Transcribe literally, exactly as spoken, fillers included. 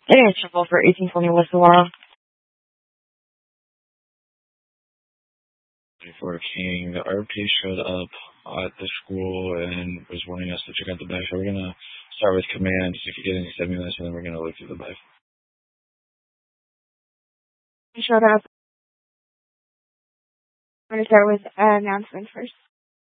Getting in trouble for eighteen twenty West Aurora. For King, the R P showed up at the school and was wanting us to check out the bike. So we're going to start with command, see if you get any stimulus, and then we're going to look through the bike. Showed up. I'm going to start with uh, announcement first.